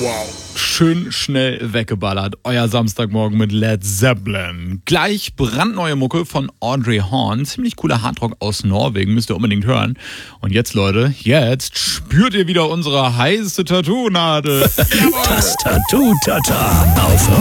Schön schnell weggeballert. Euer Samstagmorgen mit Led Zeppelin. Gleich brandneue Mucke von Audrey Horn. Ziemlich cooler Hardrock aus Norwegen. Müsst ihr unbedingt hören. Und jetzt, Leute, jetzt spürt ihr wieder unsere heiße Tattoo-Nadel. Das Tattoo-Tata auf